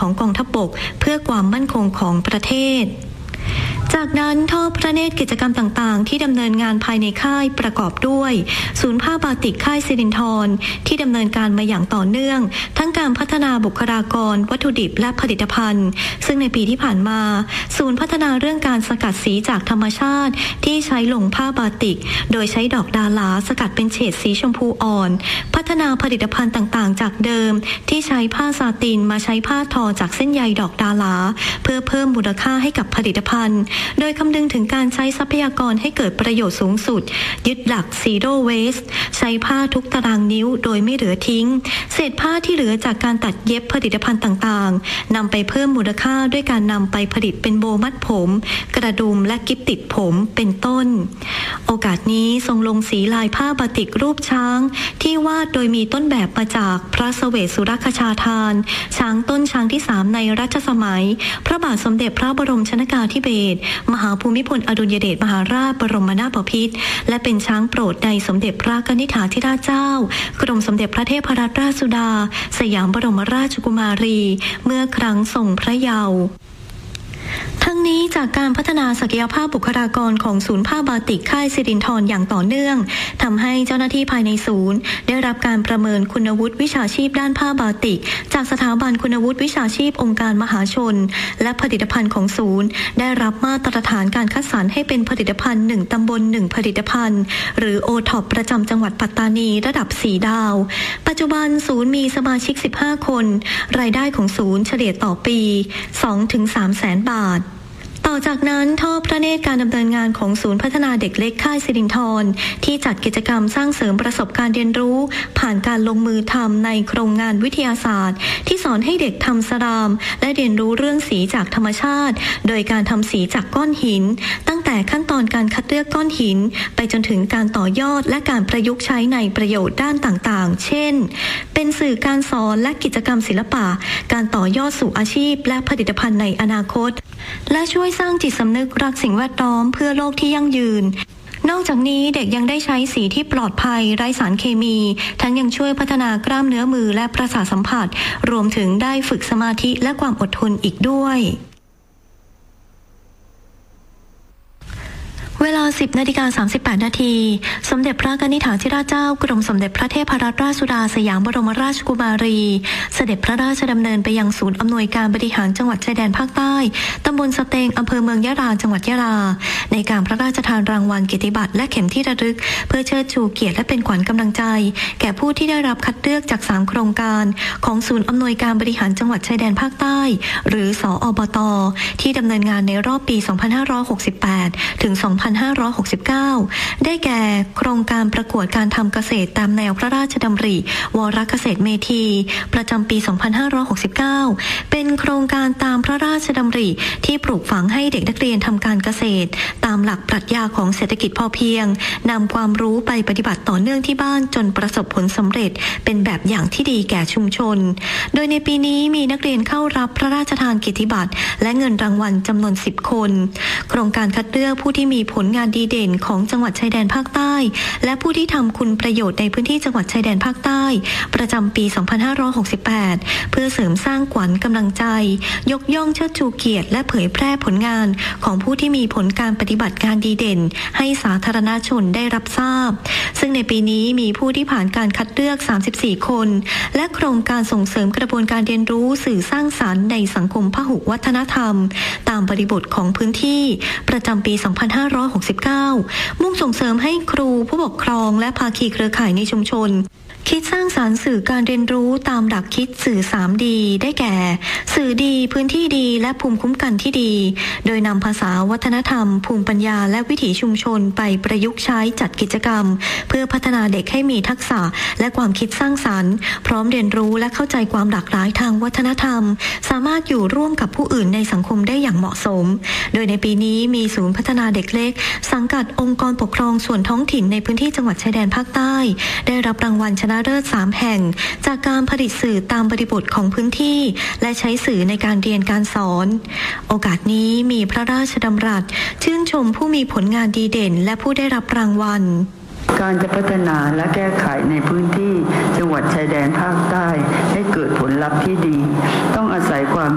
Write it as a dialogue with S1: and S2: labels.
S1: ของกองทัพบกเพื่อความมั่นคงของประเทศจากนั้นทอดพระเนตรกิจกรรมต่างๆที่ดำเนินงานภายในค่ายประกอบด้วยศูนย์ผ้าบาติกค่ายสิรินธรที่ดำเนินการมาอย่างต่อเนื่องทั้งการพัฒนาบุคลากรวัตถุดิบและผลิตภัณฑ์ซึ่งในปีที่ผ่านมาศูนย์พัฒนาเรื่องการสกัดสีจากธรรมชาติที่ใช้ลงผ้าบาติกโดยใช้ดอกดาราสกัดเป็นเฉดสีชมพูอ่อนพัฒนาผลิตภัณฑ์ต่างๆจากเดิมที่ใช้ผ้าซาตินมาใช้ผ้าทอจากเส้นใยดอกดาราเพื่อเพิ่มมูลค่าให้กับผลิตภัณฑ์โดยคำนึงถึงการใช้ทรัพยากรให้เกิดประโยชน์สูงสุดยึดหลัก Zero Waste ใช้ผ้าทุกตารางนิ้วโดยไม่เหลือทิ้งเศษผ้าที่เหลือจากการตัดเย็บผลิตภัณฑ์ต่างๆนำไปเพิ่มมูลค่าด้วยการนำไปผลิตเป็นโบมัดผมกระดุมและกิ๊บติดผมเป็นต้นโอกาสนี้ทรงลงสีลายผ้าบาติกรูปช้างที่วาดโดยมีต้นแบบมาจากพระเสวสสุรคชาทานช้างต้นช้างที่3ในรัชสมัยพระบาทสมเด็จพระบรมชนกาธิเบศรมหาภูมิพลอดุลยเดชมหาราชบรมนาถบพิตรและเป็นช้างโปรดในสมเด็จพระกนิษฐาธิราชเจ้ากรมสมเด็จพระเทพรัตนราชสุดาสยามบรมราชกุมารีเมื่อครั้งทรงพระเยาว์ทั้งนี้จากการพัฒนาศักยภาพบุคลากรของศูนย์ผ้าบาติกค่ายสิรินธรอย่างต่อเนื่องทำให้เจ้าหน้าที่ภายในศูนย์ได้รับการประเมินคุณวุฒิวิชาชีพด้านผ้าบาติกจากสถาบันคุณวุฒิวิชาชีพองค์การมหาชนและผลิตภัณฑ์ของศูนย์ได้รับมาตรฐานการคัดสรรให้เป็นผลิตภัณฑ์1ตำบล1ผลิตภัณฑ์หรือ OTOP ประจำจังหวัดปัตตานีระดับ4ดาวปัจจุบันศูนย์มีสมาชิก15คนรายได้ของศูนย์เฉลี่ยต่อปี 2-3 แสนบาทต่อจากนั้นทอดพระเนตรการดำเนินงานของศูนย์พัฒนาเด็กเล็กค่ายสิรินธรที่จัดกิจกรรมสร้างเสริมประสบการณ์เรียนรู้ผ่านการลงมือทำในโครงงานวิทยาศาสตร์ที่สอนให้เด็กทำสลามและเรียนรู้เรื่องสีจากธรรมชาติโดยการทำสีจากก้อนหินตั้งแต่ขั้นตอนการคัดเลือกก้อนหินไปจนถึงการต่อยอดและการประยุกต์ใช้ในประโยชน์ด้านต่างๆเช่นเป็นสื่อการสอนและกิจกรรมศิลปะการต่อยอดสู่อาชีพและผลิตภัณฑ์ในอนาคตและช่วยสร้างจิตสำนึกรักสิ่งแวดล้อมเพื่อโลกที่ยั่งยืนนอกจากนี้เด็กยังได้ใช้สีที่ปลอดภัยไร้สารเคมีทั้งยังช่วยพัฒนากล้ามเนื้อมือและประสาทสัมผัสรวมถึงได้ฝึกสมาธิและความอดทนอีกด้วยเวลา 10:38 นาทีสมเด็จพระกนิษฐาธิราชเจ้ากรมสมเด็จพระเทพรัตนราชสุดาสยามบรมราชกุมารีเสด็จพระราชดำเนินไปยังศูนย์อำนวยการบริหารจังหวัดชายแดนภาคใต้ตำบลสะเตงอำเภอเมืองยะลาจังหวัดยะลาในการพระราชทานรางวัลเกียรติบัตรและเข็มที่ระลึกเพื่อเชิดชูเกียรติและเป็นขวัญกำลังใจแก่ผู้ที่ได้รับคัดเลือกจาก3โครงการของศูนย์อำนวยการบริหารจังหวัดชายแดนภาคใต้หรือสอบต.ที่ดำเนินงานในรอบปี 2568 ถึง 2569 ได้แก่โครงการประกวดการทำเกษตรตามแนวพระราชดำริวรเกษตรเมธีประจำปี 2569 เป็นโครงการตามพระราชดำริที่ปลูกฝังให้เด็กนักเรียนทำการเกษตรตามหลักปรัชญาของเศรษฐกิจพอเพียงนำความรู้ไปปฏิบัติต่อเนื่องที่บ้านจนประสบผลสำเร็จเป็นแบบอย่างที่ดีแก่ชุมชนโดยในปีนี้มีนักเรียนเข้ารับพระราชทานเกียรติบัตรและเงินรางวัลจำนวน10คนโครงการคัดเลือกผู้ที่มีผลงานดีเด่นของจังหวัดชายแดนภาคใต้และผู้ที่ทำคุณประโยชน์ในพื้นที่จังหวัดชายแดนภาคใต้ประจำปี 2568 เพื่อเสริมสร้างขวัญกำลังใจยกย่องเชิดชูเกียรติและเผยแพร่ผลงานของผู้ที่มีผลการปฏิบัติการดีเด่นให้สาธารณชนได้รับทราบซึ่งในปีนี้มีผู้ที่ผ่านการคัดเลือก34คนและโครงการส่งเสริมกระบวนการเรียนรู้สื่อสร้างสรรค์ในสังคมพหุวัฒนธรรมตามบริบทของพื้นที่ประจำปี 2569 มุ่งส่งเสริมให้ครูผู้ปกครองและภาคีเครือข่ายในชุมชนคิดสร้างสรรค์สื่อการเรียนรู้ตามหลักคิดสื่อ 3D ได้แก่สื่อดีพื้นที่ดีและภูมิคุ้มกันที่ดีโดยนำภาษาวัฒนธรรมภูมิปัญญาและวิถีชุมชนไปประยุกต์ใช้จัดกิจกรรมเพื่อพัฒนาเด็กให้มีทักษะและความคิดสร้างสรรค์พร้อมเรียนรู้และเข้าใจความหลากหลายทางวัฒนธรรมสามารถอยู่ร่วมกับผู้อื่นในสังคมได้อย่างเหมาะสมโดยในปีนี้มีศูนย์พัฒนาเด็กเล็กสังกัดองค์กรปกครองส่วนท้องถิ่นในพื้นที่จังหวัดชายแดนภาคใต้ได้รับรางวัลชนะเลิศ3 แห่งจากการผลิตสื่อตามบริบทของพื้นที่และใช้สื่อในการเรียนการสอนโอกาสนี้มีพระราชดำรัสชื่นชมผู้มีผลงานดีเด่นและผู้ได้รับรางวัล
S2: การจะพัฒนาและแก้ไขในพื้นที่จังหวัดชายแดนภาคใต้ให้เกิดผลลัพธ์ที่ดีต้องอาศัยความ